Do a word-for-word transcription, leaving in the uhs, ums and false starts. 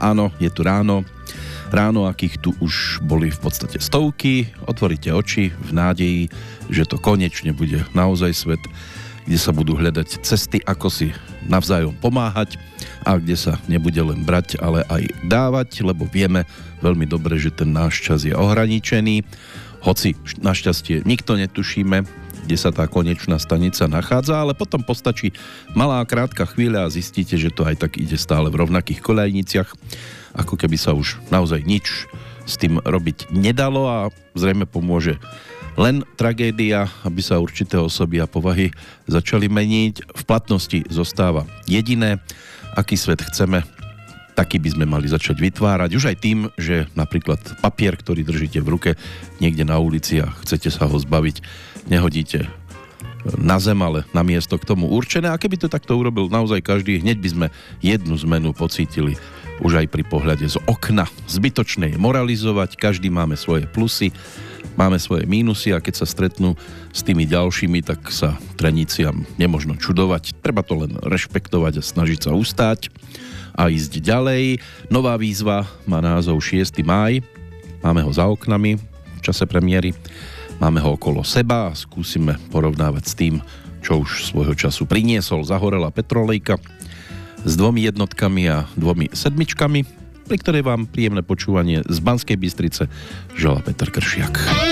Áno, je tu ráno. Ráno, akých tu už boli v podstate stovky. Otvoríte oči v nádeji, že to konečne bude naozaj svet, kde sa budú hľadať cesty, ako si navzájom pomáhať a kde sa nebude len brať, ale aj dávať, lebo vieme veľmi dobre, že ten náš čas je ohraničený. Hoci našťastie nikto netušíme, kde sa tá konečná stanica nachádza, ale potom postačí malá krátka chvíľa a zistíte, že to aj tak ide stále v rovnakých koľajniciach, ako keby sa už naozaj nič s tým robiť nedalo a zrejme pomôže len tragédia, aby sa určité osoby a povahy začali meniť. V platnosti zostáva jediné, aký svet chceme, taký by sme mali začať vytvárať. Už aj tým, že napríklad papier, ktorý držíte v ruke niekde na ulici a chcete sa ho zbaviť, nehodíte na zem, ale na miesto k tomu určené. A keby to takto urobil naozaj každý, hneď by sme jednu zmenu pocítili už aj pri pohľade z okna. Zbytočné je moralizovať, každý máme svoje plusy, máme svoje mínusy a keď sa stretnú s tými ďalšími, tak sa treniciam nemožno čudovať. Treba to len rešpektovať a snažiť sa ustáť a ísť ďalej. Nová výzva má názov šiesteho mája. Máme ho za oknami v čase premiéry. Máme ho okolo seba a skúsime porovnávať s tým, čo už svojho času priniesol Zahorela Petrolejka s dvomi jednotkami a dvomi sedmičkami, pri ktorej vám príjemné počúvanie z Banskej Bystrice želá Peter Kršiak.